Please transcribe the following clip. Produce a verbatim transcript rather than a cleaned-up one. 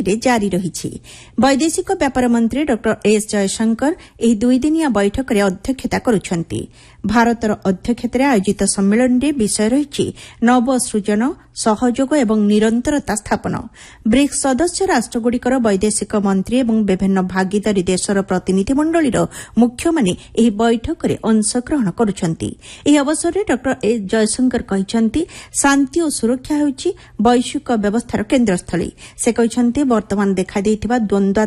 ନୂଆଦିଲ୍ଲୀରେ ଜାରି ରହିଛି। ବୈଦେଶିକ ବ୍ୟାପାର ମନ୍ତ୍ରୀ ଡକ୍ଟର ଏସ୍ ଜୟଶଙ୍କର ଏହି ଦୁଇଦିନିଆ ବୈଠକରେ ଅଧ୍ୟକ୍ଷତା କରୁଛନ୍ତି। ଭାରତର ଅଧ୍ୟକ୍ଷତାରେ ଆୟୋଜିତ ସମ୍ମିଳନୀରେ ବିଷୟ ରହିଛି ନବସୃଜନ, ସହଯୋଗ ଏବଂ ନିରନ୍ତରତା ସ୍ଥାପନ। ବ୍ରିକ୍ସ ସଦସ୍ୟ ରାଷ୍ଟ୍ରଗୁଡ଼ିକର ବୈଦେଶିକ ମନ୍ତ୍ରୀ ଏବଂ ବିଭିନ୍ନ ଭାଗିଦାରୀ ଦେଶର ପ୍ରତିନିଧି ମଣ୍ଡଳୀର ମୁଖ୍ୟମାନେ ଏହି ବୈଠକରେ ଅଂଶଗ୍ରହଣ କରୁଛନ୍ତି। ଏହି ଅବସରରେ ଡକ୍ଟର ଏସ୍ ଜୟଶଙ୍କର କହିଛନ୍ତି, ଶାନ୍ତି ଓ ସୁରକ୍ଷା ହେଉଛି ବୈଶ୍ୱିକ ବ୍ୟବସ୍ଥାର କେନ୍ଦ୍ରସ୍ଥଳୀ। ସେ କହିଛନ୍ତି, ବର୍ତ୍ତମାନ ଦେଖାଦେଇଥିବା ଦ୍ୱନ୍ଦ୍ୱ